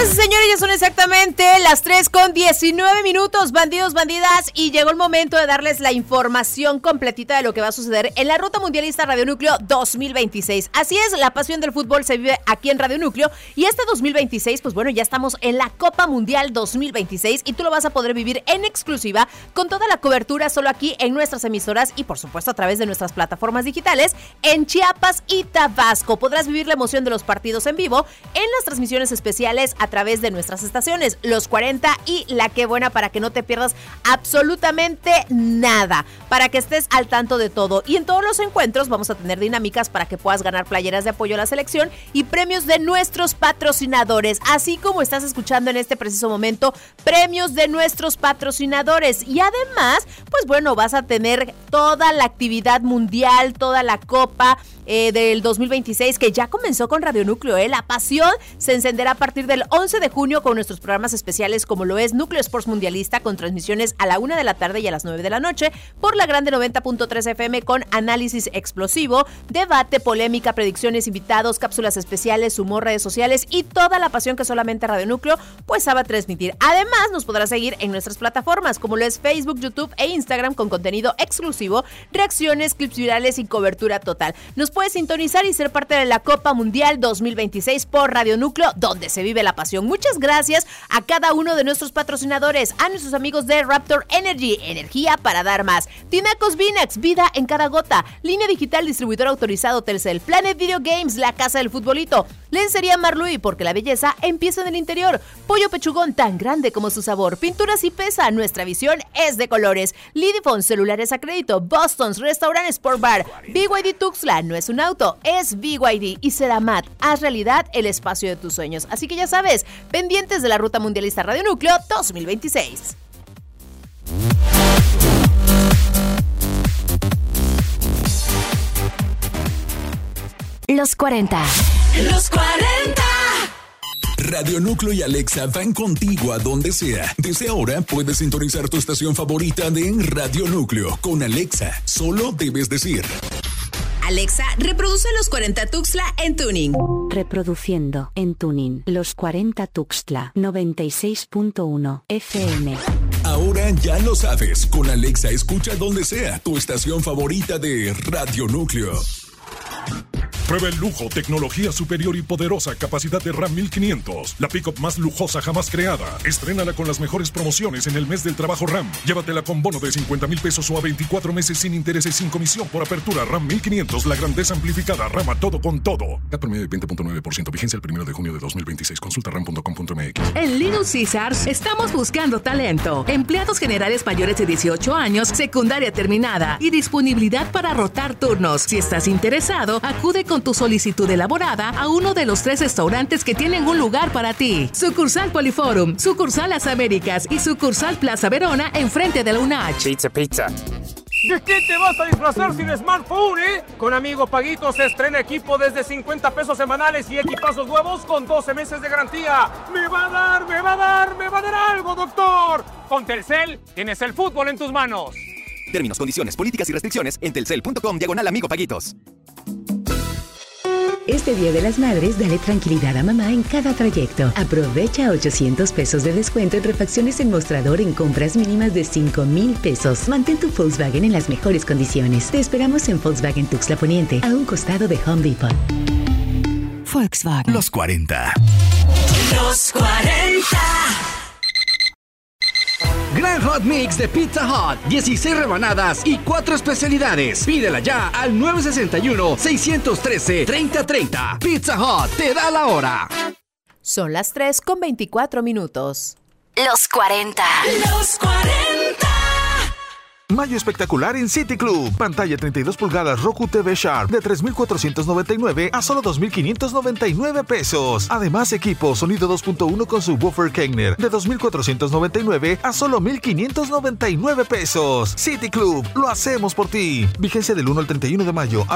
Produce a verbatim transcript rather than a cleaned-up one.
Señoras y señores, ya son exactamente las tres con diecinueve minutos, bandidos, bandidas, y llegó el momento de darles la información completita de lo que va a suceder en la Ruta Mundialista Radio Núcleo dos mil veintiséis. Así es, la pasión del fútbol se vive aquí en Radio Núcleo, y este dos mil veintiséis, pues bueno, ya estamos en la Copa Mundial dos mil veintiséis, y tú lo vas a poder vivir en exclusiva con toda la cobertura solo aquí en nuestras emisoras y por supuesto a través de nuestras plataformas digitales en Chiapas y Tabasco. Podrás vivir la emoción de los partidos en vivo en las transmisiones especiales a través de nuestras estaciones, Los cuarenta y La Qué Buena, para que no te pierdas absolutamente nada, para que estés al tanto de todo. Y en todos los encuentros vamos a tener dinámicas para que puedas ganar playeras de apoyo a la selección y premios de nuestros patrocinadores, así como estás escuchando en este preciso momento, premios de nuestros patrocinadores. Y además, pues bueno, vas a tener toda la actividad mundial, toda la Copa eh, del dos mil veintiséis, que ya comenzó con Radio Núcleo, ¿eh? La pasión se encenderá a partir del once de junio con nuestros programas especiales, como lo es Núcleo Sports Mundialista, con transmisiones a la una de la tarde y a las nueve de la noche por la Grande noventa punto tres F M, con análisis explosivo, debate, polémica, predicciones, invitados, cápsulas especiales, humor, redes sociales y toda la pasión que solamente Radio Núcleo pues sabe transmitir. Además, nos podrás seguir en nuestras plataformas, como lo es Facebook, YouTube e Instagram, con contenido exclusivo, reacciones, clips virales y cobertura total. Nos puedes sintonizar y ser parte de la Copa Mundial dos mil veintiséis por Radio Núcleo, donde se vive la pasión. Muchas gracias a cada uno de nuestros patrocinadores, a nuestros amigos de Raptor Energy, energía para dar más, Tinacos Vinax, vida en cada gota, Línea Digital, distribuidor autorizado Telcel, Planet Video Games, la casa del futbolito, Lencería Marluy, porque la belleza empieza en el interior, Pollo Pechugón, tan grande como su sabor, Pinturas y Pesa, nuestra visión es de colores, Lidifon, celulares a crédito, Boston's, Restaurant Sport Bar, B Y D Tuxtla, no es un auto, es B Y D, y Seramat, haz realidad el espacio de tus sueños. Así que ya sabes, pendientes de la Ruta Mundialista Radio Núcleo dos mil veintiséis. Los cuarenta. Los cuarenta. Radio Núcleo y Alexa van contigo a donde sea. Desde ahora puedes sintonizar tu estación favorita de Radio Núcleo. Con Alexa, solo debes decir: Alexa, reproduce Los cuarenta Tuxtla en tuning. Reproduciendo en tuning Los cuarenta Tuxtla noventa y seis punto uno F M. Ahora ya lo sabes. Con Alexa escucha donde sea tu estación favorita de Radio Núcleo. Prueba el lujo, tecnología superior y poderosa capacidad de RAM mil quinientos. La pick-up más lujosa jamás creada. Estrénala con las mejores promociones en el mes del trabajo RAM. Llévatela con bono de cincuenta mil pesos o a veinticuatro meses sin intereses, sin comisión por apertura. RAM mil quinientos, la grandeza amplificada. RAM a todo con todo. Cat promedio de veinte punto nueve por ciento. Vigencia el primero de junio de dos mil veintiséis. Consulta ram punto com punto m x. En Little Caesars estamos buscando talento. Empleados generales mayores de dieciocho años, secundaria terminada y disponibilidad para rotar turnos. Si estás interesado, acude con tu solicitud elaborada a uno de los tres restaurantes que tienen un lugar para ti. Sucursal Poliforum, sucursal Las Américas y sucursal Plaza Verona enfrente de la U N A H. Pizza, pizza. ¿De qué te vas a disfrazar sin smartphone, eh? Con Amigo Paguito se estrena equipo desde cincuenta pesos semanales y equipazos nuevos con doce meses de garantía. ¡Me va a dar, me va a dar, me va a dar algo, doctor! Con Telcel tienes el fútbol en tus manos. Términos, condiciones, políticas y restricciones en telcel punto com diagonal Amigo Paguitos. Este Día de las Madres, dale tranquilidad a mamá en cada trayecto. Aprovecha ochocientos pesos de descuento en refacciones en mostrador en compras mínimas de cinco mil pesos. Mantén tu Volkswagen en las mejores condiciones. Te esperamos en Volkswagen Tuxtla Poniente, a un costado de Home Depot. Volkswagen. Los cuarenta. Los cuarenta. Gran Hot Mix de Pizza Hut, dieciséis rebanadas y cuatro especialidades. Pídela ya al nueve seis uno, seis uno tres, tres cero tres cero. Pizza Hut te da la hora. Son las tres con veinticuatro minutos. Los cuarenta. Los cuarenta. Mayo espectacular en City Club. Pantalla treinta y dos pulgadas Roku T V Sharp de tres mil cuatrocientos noventa y nueve a solo dos mil quinientos noventa y nueve pesos. Además, equipo sonido dos punto uno con subwoofer Kegner de dos mil cuatrocientos noventa y nueve a solo mil quinientos noventa y nueve pesos. City Club, lo hacemos por ti. Vigencia del uno al treinta y uno de mayo.